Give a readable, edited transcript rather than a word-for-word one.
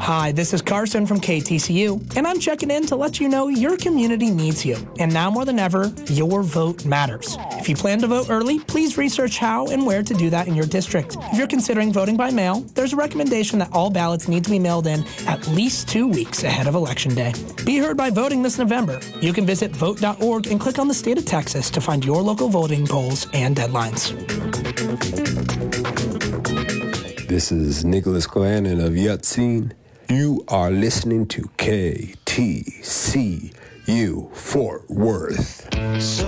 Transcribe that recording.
Hi, this is Carson from KTCU, and I'm checking in to let you know your community needs you. And now more than ever, your vote matters. If you plan to vote early, please research how and where to do that in your district. If you're considering voting by mail, there's a recommendation that all ballots need to be mailed in at least 2 weeks ahead of Election Day. Be heard by voting this November. You can visit vote.org and click on the state of Texas to find your local voting polls and deadlines. This is Nicholas Glannon of Yutzine. You are listening to KTCU Fort Worth.